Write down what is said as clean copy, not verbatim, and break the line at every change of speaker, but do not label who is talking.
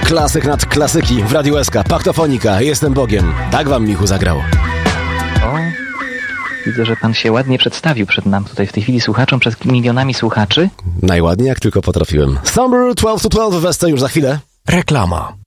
Klasyk nad klasyki w Radiu SK. Paktofonika. Jestem Bogiem. Tak wam Michu zagrał.
O, widzę, że pan się ładnie przedstawił przed nam tutaj w tej chwili słuchaczom, przed milionami słuchaczy.
Najładniej jak tylko potrafiłem. Summer 12 to 12 w Wesce już za chwilę.
Reklama.